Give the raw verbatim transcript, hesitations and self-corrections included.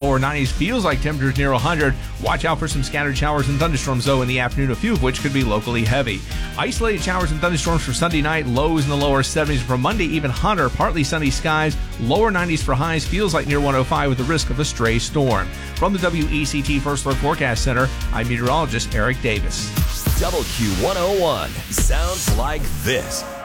lower nineties. Feels like temperatures near one hundred. Watch out for some scattered showers and thunderstorms, though, in the afternoon, a few of which could be locally heavy. Isolated showers and thunderstorms for Sunday night, lows in the lower seventies. For Monday, even hotter, partly sunny skies, lower nineties for highs. Feels like near one oh five with the risk of a stray storm. From the W E C T First Alert Forecast Center, I'm meteorologist Eric Davis. W Q one oh one sounds like this.